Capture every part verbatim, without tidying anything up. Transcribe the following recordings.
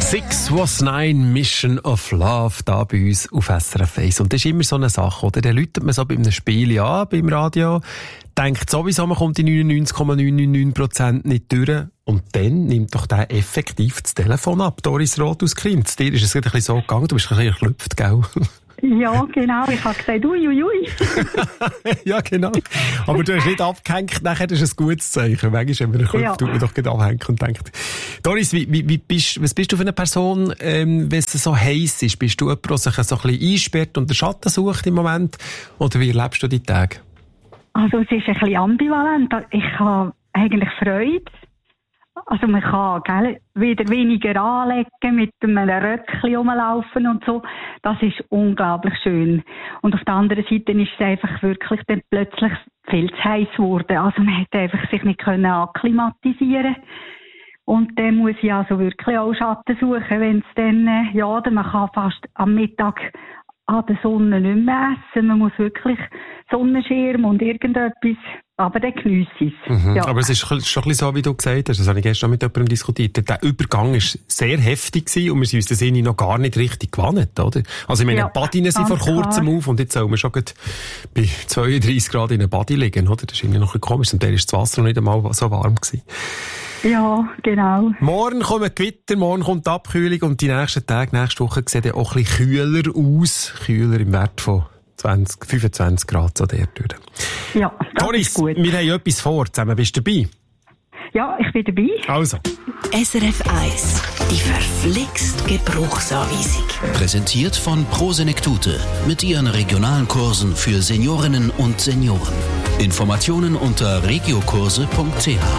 Six was nine, Mission of Love, da bei uns auf S R F eins. Und das ist immer so eine Sache, oder? Dann läutet man so bei einem Spiel an, beim Radio, denkt sowieso, man kommt die neunundneunzig Komma neun neun neun Prozent nicht durch. Und dann nimmt doch der effektiv das Telefon ab. Doris Roth aus Kriens. Dir ist es ein bisschen so gegangen, du bist ein bisschen erklüpft, gell? Ja, genau. Ich habe gesagt, ui, ui, ui. Ja, genau. Aber du hast nicht abgehängt, nachher ist es ein gutes Zeichen. Manchmal, wenn man erklüpft, ja. tut man doch gerade abhängen und denkt. Doris, wie, wie, wie bist, was bist du für eine Person, ähm, wenn es so heiß ist? Bist du jemand, der sich so ein bisschen einsperrt und den Schatten sucht im Moment? Oder wie erlebst du die Tage? Also, es ist ein bisschen ambivalent. Ich habe eigentlich Freude. Also man kann gell, wieder weniger anlegen, mit einem Röckchen rumlaufen und so. Das ist unglaublich schön. Und auf der anderen Seite ist es einfach wirklich dann plötzlich viel zu heiß geworden. Also man hätte einfach sich nicht können akklimatisieren. Und dann muss ich also wirklich auch Schatten suchen, wenn es dann, ja, oder man kann fast am Mittag an der Sonne nicht mehr essen. Man muss wirklich Sonnenschirm und irgendetwas, aber dann geniesse ich es. Mhm. Ja. Aber es ist schon ein bisschen so, wie du gesagt hast, das habe ich gestern mit jemandem diskutiert, der Übergang war sehr heftig gewesen und wir sind uns den Sinne noch gar nicht richtig gewohnt, oder? Also ich meine, ja, Badinen sind vor kurzem klar auf und jetzt sollen wir schon bei zweiunddreissig Grad in einem Badi liegen, oder? Das ist irgendwie noch ein bisschen komisch und der ist das Wasser noch nicht einmal so warm gewesen. Ja, genau. Morgen kommen Gewitter, morgen kommt die Abkühlung und die nächsten Tage, nächste Woche sehen dann auch ein bisschen kühler aus. Kühler im Wert von zwanzig, fünfundzwanzig Grad so der durch. Ja, das Doris, ist gut. Wir haben etwas vor. Zusammen bist du dabei? Ja, ich bin dabei. Also. S R F eins, die verflixt Gebrauchsanweisung. Präsentiert von Pro Senektute mit ihren regionalen Kursen für Seniorinnen und Senioren. Informationen unter regiokurse punkt c h.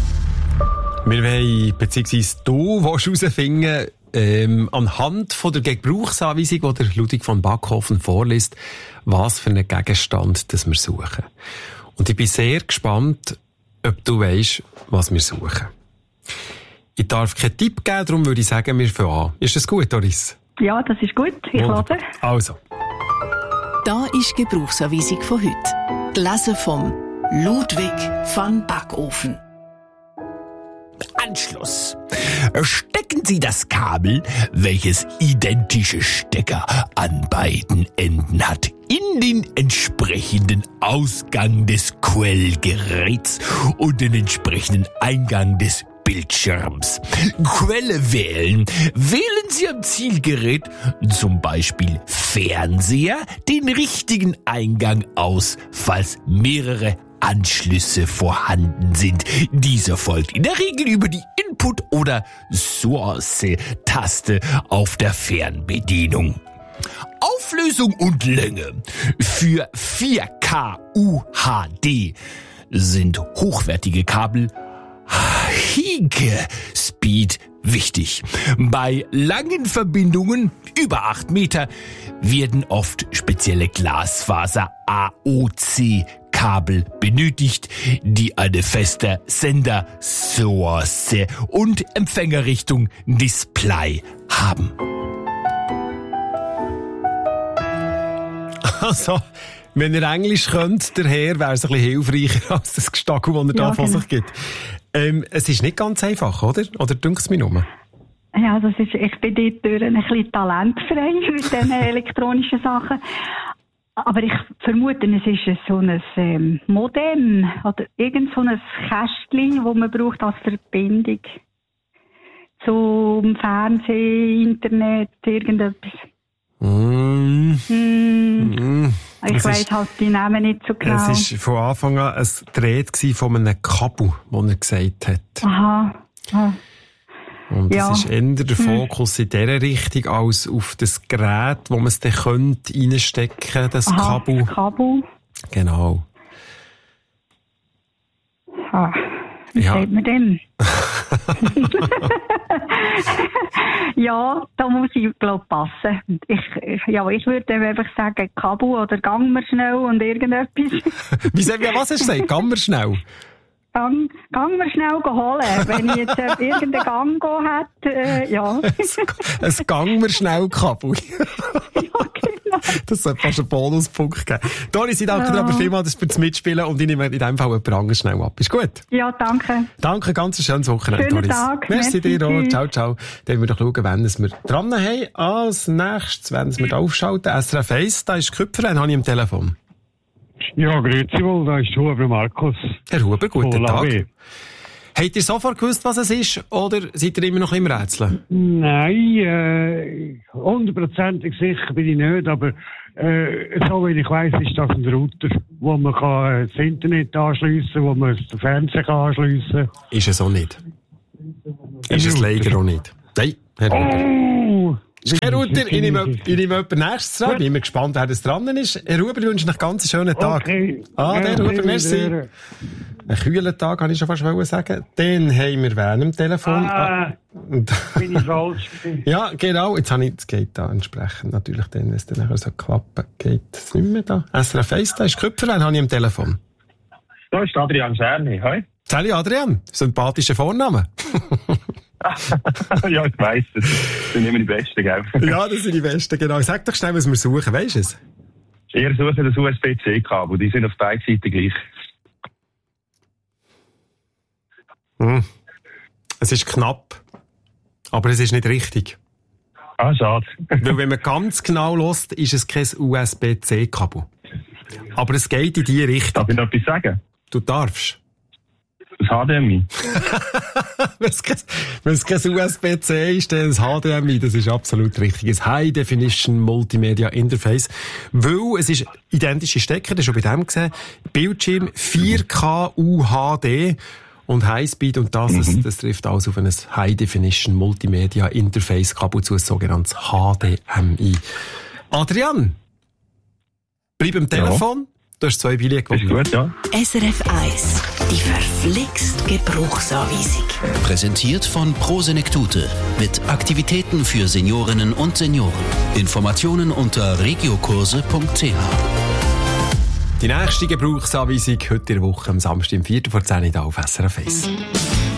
Wir wollen, beziehungsweise du willst herausfinden, ähm, anhand von der Gebrauchsanweisung, die der Ludwig von Backhofen vorliest, was für einen Gegenstand das wir suchen. Und ich bin sehr gespannt, ob du weisst, was wir suchen. Ich darf keinen Tipp geben, darum würde ich sagen, wir fangen an. Ist das gut, Doris? Ja, das ist gut. Ich höre. Also. Da ist die Gebrauchsanweisung von heute. Gelesen vom Ludwig von Backhofen. Anschluss. Stecken Sie das Kabel, welches identische Stecker an beiden Enden hat, in den entsprechenden Ausgang des Quellgeräts und den entsprechenden Eingang des Bildschirms. Quelle wählen. Wählen Sie am Zielgerät, zum Beispiel Fernseher, den richtigen Eingang aus, falls mehrere Anschlüsse vorhanden sind. Dieser folgt in der Regel über die Input- oder Source-Taste auf der Fernbedienung. Auflösung und Länge. Für vier K U H D sind hochwertige Kabel High-Speed wichtig. Bei langen Verbindungen über acht Meter werden oft spezielle Glasfaser A O C Kabel benötigt, die eine feste Sender, Source und Empfängerrichtung Display haben. Also, wenn ihr Englisch könnt, der Herr, wäre es ein bisschen hilfreicher als das Gestackel, das er ja, da von genau. sich gibt. Ähm, es ist nicht ganz einfach, oder? Oder dünkt es mir nur? Ja, das ist, ich bin dort durch ein bisschen talentfrei mit diesen elektronischen Sachen. Aber ich vermute, es ist so ein ähm, Modem oder irgend so ein Kästchen, das man braucht als Verbindung zum Fernsehen, Internet, irgendetwas. Mm. Mm. Mm. Ich weiss halt die Namen nicht so genau. Es war von Anfang an ein Gerät von einem Kabel, das er gesagt hat. Aha. Ah. Und ja. es ist eher der Fokus hm. in dieser Richtung als auf das Gerät, wo man es dann könnte reinstecken, das Aha, Kabel. Das Kabel. Genau. Ah, wie ja. sagt man denn? Ja, da muss ich, glaube passen. Ich, ja, ich würde einfach sagen, Kabel oder gang mir schnell und irgendetwas. Wie sagen wir, was hast du gesagt? Gang mir schnell? Gang, gang mir schnell holen. Wenn ich jetzt äh, irgendeinen Gang gehen hätte, äh, ja. Es gang mir schnell Kabel. Ja, genau. Das sollte fast einen Bonuspunkt geben. Doris, ich danke ja. dir aber vielmals fürs Mitspielen und ich nehme in diesem Fall jemand anderes schnell ab. Ist gut? Ja, danke. Danke, ganz ein schönes Wochenende, Schönen Doris. Tag. Merci, Merci dir auch. Ciao, ciao. Dann werden wir doch schauen, wenn wir dran haben. Als nächstes werden wir da aufschalten. S R F eins, da ist Küpfer, den habe ich am Telefon. Ja, grüezi wohl, da ist Huber Markus. Herr Huber, guten Tag. Lavi. Habt ihr sofort gewusst, was es ist, oder seid ihr immer noch im Rätseln? Nein, äh, hundertprozentig sicher bin ich nicht, aber äh, so wie ich weiss, ist das ein Router, wo man kann, äh, das Internet anschliessen kann, wo man das Fernsehen kann anschliessen kann. Ist es auch nicht. Ist es leider auch nicht. Nein, Herr Huber. Oh! Herr Rutter, ich nehme jemand nächstes dran. Ich bin immer gespannt, wer das dran ist. Herr Huber, ich wünsche noch einen ganz schönen Tag. Okay. Ah, der ja, Huber, merci. Einen kühlen Tag, kann ich schon fast sagen. Dann haben wir wen am Telefon. Ah, bin ich falsch. Ja, genau. Jetzt habe ich, es geht da entsprechend. Natürlich dann, wenn es dann nachher so klappen, geht es nicht mehr da. S R F eins, da ist Köpfer, wen habe ich am Telefon? Da ist Adrian Scherni, hoi. Salut Adrian, sympathischer Vorname. Ja, ich weiss, das sind immer die Besten, gell? Ja, das sind die Besten, genau. Sag doch schnell, was wir suchen, weisst du es? Ihr sucht das U S B C Kabel, die sind auf beiden Seiten gleich. Hm. Es ist knapp, aber es ist nicht richtig. Ah, schade. Weil wenn man ganz genau hört, ist es kein U S B C Kabel. Aber es geht in die Richtung. Darf ich noch etwas sagen? Du darfst. Das H D M I. Wenn es kein, wenn es kein U S B C ist, dann das H D M I, das ist absolut richtig. Ein High Definition Multimedia Interface. Weil es ist identische Stecker, das ist schon bei dem gesehen. Bildschirm vier K U H D und Highspeed und das, mhm. das, das trifft alles auf ein High Definition Multimedia Interface Kabel zu, ein sogenanntes H D M I. Adrian, bleib am Telefon. Ja. Du hast zwei Billionen gewonnen. Ist gut, ja. S R F eins, die verflixt Gebrauchsanweisung. Präsentiert von Prosenektute mit Aktivitäten für Seniorinnen und Senioren. Informationen unter regiokurse punkt c h. Die nächste Gebrauchsanweisung heute in der Woche am Samstag, im vierten vor zehn Uhr auf S R F eins.